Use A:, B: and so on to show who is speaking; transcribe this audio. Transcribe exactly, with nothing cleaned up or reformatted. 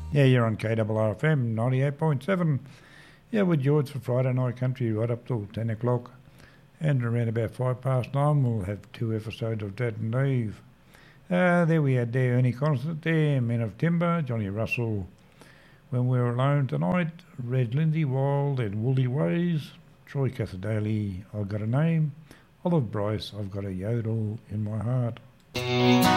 A: Yeah, you're on K R R F M ninety-eight point seven. Yeah, with George for Friday Night Country right up till ten o'clock. And around about five past nine, we'll have two episodes of Dad and Dave. Uh, there we had there Ernie Constant there, Men of Timber, Johnny Russell, When We Were Alone Tonight, Red Lindsay Wild and Woolly Ways, Troy Cassadaly, I've Got a Name, Olive Bryce, I've Got a Yodel in My Heart.